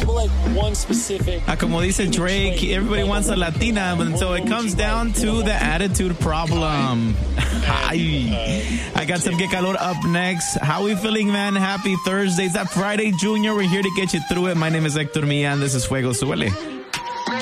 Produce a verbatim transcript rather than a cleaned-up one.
like one specific. Uh, como dice Drake, everybody wants a Latina, but so it comes down to the attitude problem. Ay. I got some Que Calor up next. How we feeling, man? Happy Thursday. It's that Friday, Junior. We're here to get you through it. My name is Hector Millan. This is Fuego Suele.